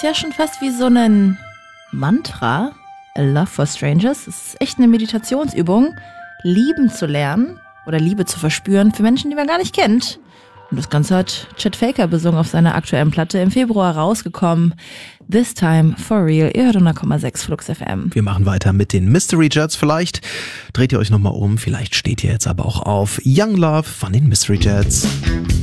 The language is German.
ja schon fast wie so ein Mantra. A Love for Strangers. Es ist echt eine Meditationsübung, lieben zu lernen oder Liebe zu verspüren für Menschen, die man gar nicht kennt. Und das Ganze hat Chet Faker besungen auf seiner aktuellen Platte, im Februar rausgekommen. This Time for Real. Ihr hört 100,6 Flux FM. Wir machen weiter mit den Mystery Jets. Vielleicht dreht ihr euch nochmal um, vielleicht steht ihr jetzt aber auch auf Young Love von den Mystery Jets.